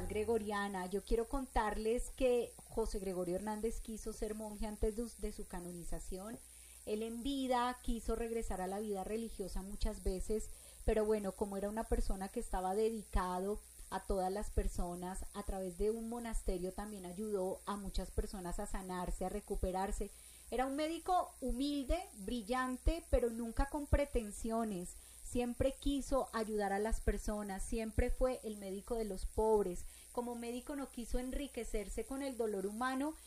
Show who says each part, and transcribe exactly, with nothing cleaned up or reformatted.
Speaker 1: comunidad gregoriana. Yo quiero contarles que José Gregorio Hernández quiso ser monje antes de, de su canonización. Él en vida quiso regresar a la vida religiosa muchas veces, pero bueno, como era una persona que estaba dedicado a todas las personas, a través de un monasterio también ayudó a muchas personas a sanarse, a recuperarse. Era un médico humilde, brillante, pero nunca con pretensiones. Siempre quiso ayudar a las personas, siempre fue el médico de los pobres. Como médico no quiso enriquecerse con el dolor humano